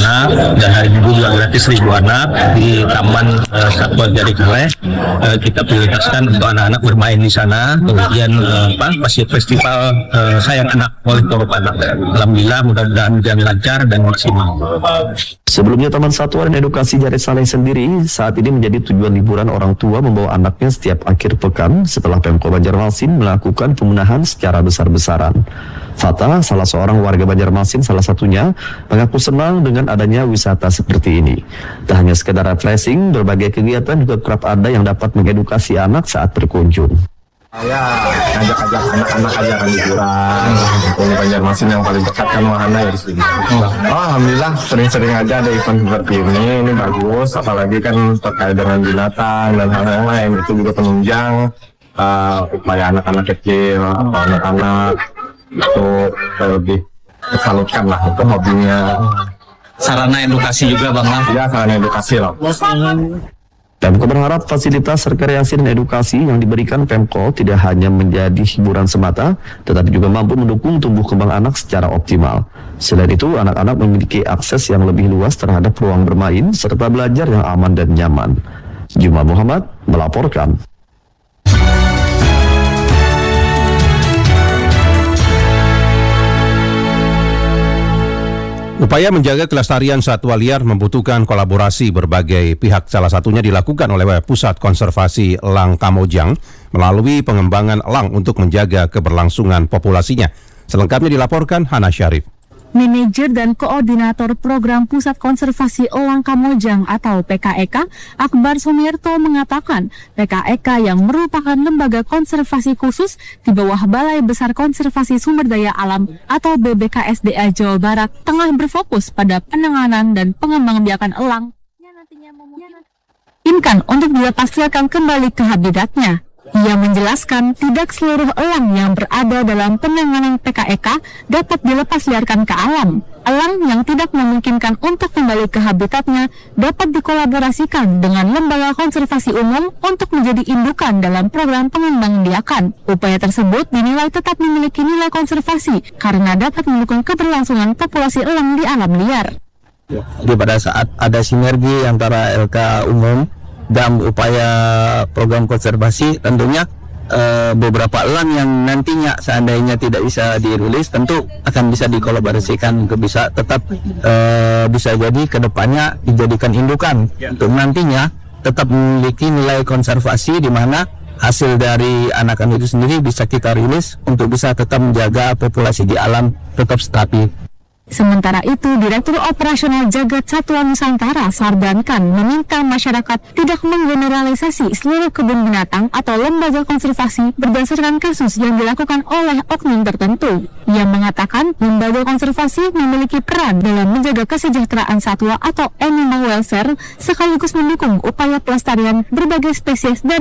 anak, dan hari Minggu juga gratis 1.000 anak di Taman Satwa Jari Keleh. Kita prioritaskan untuk anak-anak bermain di sana. Kemudian festival Sayang Anak oleh Korup Anak. Alhamdulillah mudah-mudahan berjalan lancar dan maksimal. Sebelumnya Taman Satwa dan Edukasi Jari Saleh sendiri saat ini menjadi tujuan liburan orang tua membawa anaknya setiap akhir pekan setelah Pemkot Banjarmasin melakukan pemenahan secara besar-besaran. Fata, salah seorang warga Banjarmasin salah satunya, mengaku senang dengan adanya wisata seperti ini. Tak hanya sekedar refreshing, berbagai kegiatan juga kerap ada yang dapat mengedukasi anak saat berkunjung. Ya, ajak-ajak anak-anak aja kan liburan. Di Banjarmasin yang paling dekat kan wahana ya di sini. Alhamdulillah sering-sering aja ada event seperti ini bagus. Apalagi kan terkait dengan binatang dan hal yang lain, itu juga penunjang upaya anak-anak kecil atau anak-anak itu lebih tersalurkan lah untuk hobinya. Sarana edukasi juga Bang lah. Ya, sarana edukasi lah. Pemkot berharap fasilitas rekreasi dan edukasi yang diberikan Pemkot tidak hanya menjadi hiburan semata, tetapi juga mampu mendukung tumbuh kembang anak secara optimal. Selain itu, anak-anak memiliki akses yang lebih luas terhadap ruang bermain, serta belajar yang aman dan nyaman. Juma Muhammad melaporkan. Upaya menjaga kelestarian satwa liar membutuhkan kolaborasi berbagai pihak. Salah satunya dilakukan oleh Pusat Konservasi Elang Kamojang melalui pengembangan elang untuk menjaga keberlangsungan populasinya. Selengkapnya dilaporkan Hana Syarif. Manajer dan Koordinator Program Pusat Konservasi Elang Kamojang atau PKEK, Akbar Sumirto mengatakan PKEK yang merupakan lembaga konservasi khusus di bawah Balai Besar Konservasi Sumber Daya Alam atau BBKSDA Jawa Barat tengah berfokus pada penanganan dan pengembangbiakan elang yang nantinya memungkinkan untuk dilepasliarkan kembali ke habitatnya. Ia menjelaskan tidak seluruh elang yang berada dalam penanganan PKEK dapat dilepasliarkan ke alam. Elang yang tidak memungkinkan untuk kembali ke habitatnya dapat dikolaborasikan dengan lembaga konservasi umum untuk menjadi indukan dalam program pengembangbiakan. Upaya tersebut dinilai tetap memiliki nilai konservasi karena dapat mendukung keberlangsungan populasi elang di alam liar. Jadi pada saat ada sinergi antara LK umum dan upaya program konservasi, tentunya beberapa elang yang nantinya seandainya tidak bisa dirilis tentu akan bisa dikolaborasikan untuk bisa tetap bisa jadi kedepannya dijadikan indukan untuk nantinya tetap memiliki nilai konservasi di mana hasil dari anakan itu sendiri bisa kita rilis untuk bisa tetap menjaga populasi di alam tetap stabil. Sementara itu, Direktur Operasional Jagat Satwa Nusantara Sardankan meminta masyarakat tidak menggeneralisasi seluruh kebun binatang atau lembaga konservasi berdasarkan kasus yang dilakukan oleh oknum tertentu. Ia mengatakan lembaga konservasi memiliki peran dalam menjaga kesejahteraan satwa atau animal welfare sekaligus mendukung upaya pelestarian berbagai spesies dan